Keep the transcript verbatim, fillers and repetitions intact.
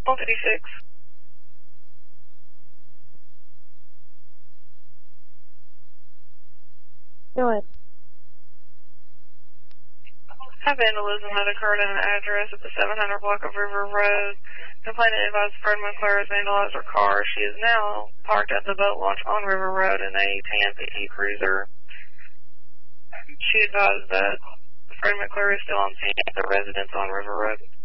one fifty-six. Go ahead. High vandalism had occurred at an address at the seven hundred block of River Road. Complainant advised Fred McClure has vandalized her car. She is now parked at the boat launch on River Road in a tan P T Cruiser. She advised that Fred McClure is still on scene at the residence on River Road.